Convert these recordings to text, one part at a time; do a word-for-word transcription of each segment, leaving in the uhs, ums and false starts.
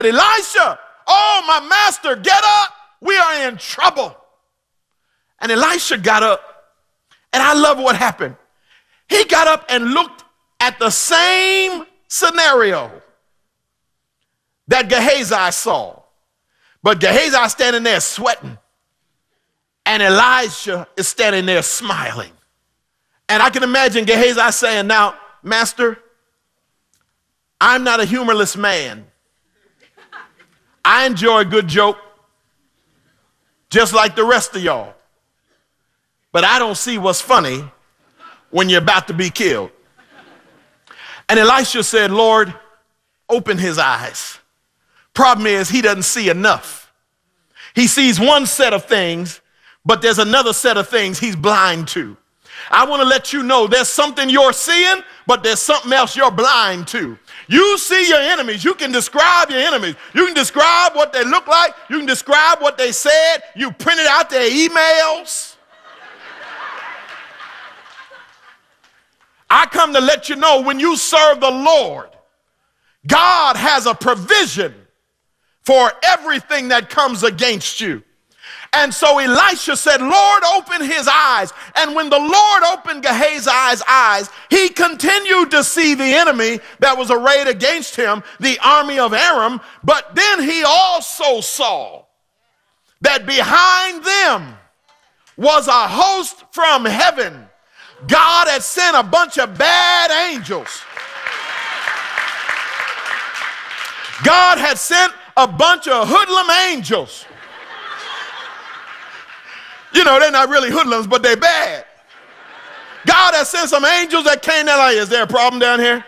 Elisha, oh, my master, get up. We are in trouble. And Elisha got up, and I love what happened. He got up and looked at the same scenario that Gehazi saw. But Gehazi standing there sweating, and Elisha is standing there smiling. And I can imagine Gehazi saying, now, master, I'm not a humorless man. I enjoy a good joke, just like the rest of y'all. But I don't see what's funny when you're about to be killed. And Elisha said, Lord, open his eyes. Problem is, he doesn't see enough. He sees one set of things, but there's another set of things he's blind to. I want to let you know there's something you're seeing, but there's something else you're blind to. You see your enemies. You can describe your enemies. You can describe what they look like. You can describe what they said. You printed out their emails. I come to let you know when you serve the Lord, God has a provision for everything that comes against you. And so Elisha said, Lord, open his eyes. And when the Lord opened Gehazi's eyes, he continued to see the enemy that was arrayed against him, the army of Aram. But then he also saw that behind them was a host from heaven. God had sent a bunch of bad angels. God had sent a bunch of hoodlum angels. You know, they're not really hoodlums, but they're bad. God has sent some angels that came there like, is there a problem down here?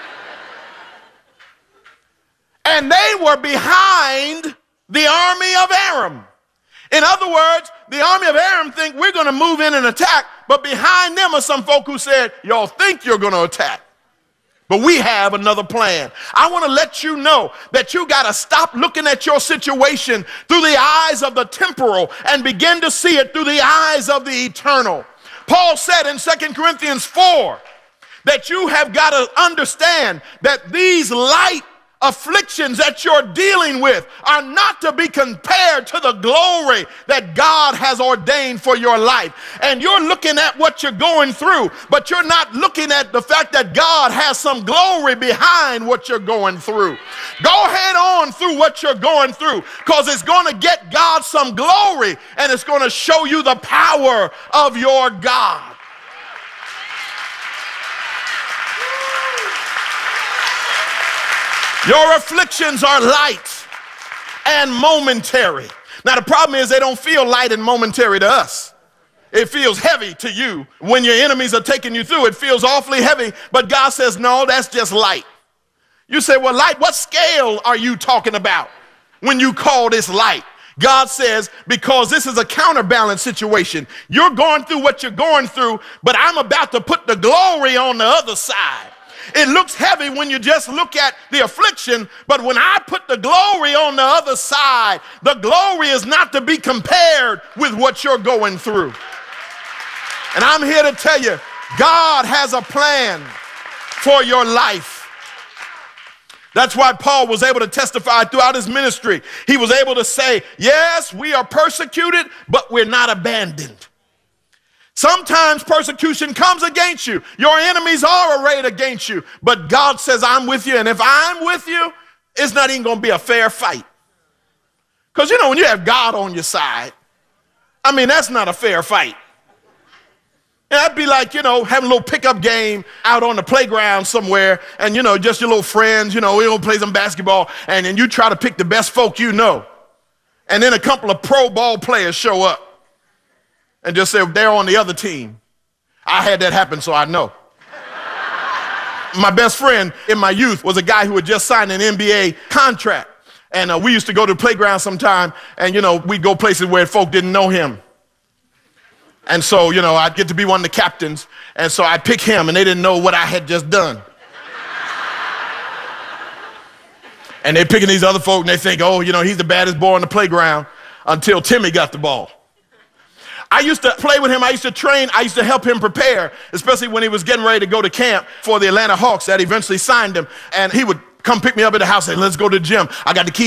And they were behind the army of Aram. In other words, the army of Aram think we're going to move in and attack, but behind them are some folk who said, y'all think you're going to attack, but we have another plan. I want to let you know that you got to stop looking at your situation through the eyes of the temporal and begin to see it through the eyes of the eternal. Paul said in Second Corinthians four that you have got to understand that these light afflictions that you're dealing with are not to be compared to the glory that God has ordained for your life. And you're looking at what you're going through, but you're not looking at the fact that God has some glory behind what you're going through. Go ahead on through what you're going through, because it's going to get God some glory, and it's going to show you the power of your God. Your afflictions are light and momentary. Now, the problem is they don't feel light and momentary to us. It feels heavy to you. When your enemies are taking you through, it feels awfully heavy. But God says, no, that's just light. You say, well, light, what scale are you talking about when you call this light? God says, because this is a counterbalance situation. You're going through what you're going through, but I'm about to put the glory on the other side. It looks heavy when you just look at the affliction, but when I put the glory on the other side, the glory is not to be compared with what you're going through. And I'm here to tell you, God has a plan for your life. That's why Paul was able to testify throughout his ministry. He was able to say, yes, we are persecuted, but we're not abandoned. Sometimes persecution comes against you. Your enemies are arrayed against you. But God says, I'm with you. And if I'm with you, it's not even going to be a fair fight. Because, you know, when you have God on your side, I mean, that's not a fair fight. And that'd be like, you know, having a little pickup game out on the playground somewhere. And, you know, just your little friends, you know, we all play some basketball. And then you try to pick the best folk you know. And then a couple of pro ball players show up. And just say, they're on the other team. I had that happen, so I know. My best friend in my youth was a guy who had just signed an N B A contract. And uh, we used to go to the playground sometime, and, you know, we'd go places where folk didn't know him. And so, you know, I'd get to be one of the captains, and so I'd pick him, and they didn't know what I had just done. And they're picking these other folk, and they think, oh, you know, he's the baddest boy on the playground, until Timmy got the ball. I used to play with him. I used to train. I used to help him prepare, especially when he was getting ready to go to camp for the Atlanta Hawks that eventually signed him. And he would come pick me up at the house and let's go to the gym. I got the keys.